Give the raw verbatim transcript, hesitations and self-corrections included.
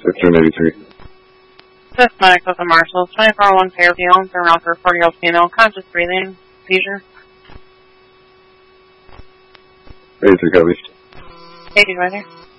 Fifteen eighty-three. Fifth medic with the marshals, twenty-four oh one Fairfield, for around for a forty-year-old female, conscious breathing, seizure. eighty-three copies. eighty right there.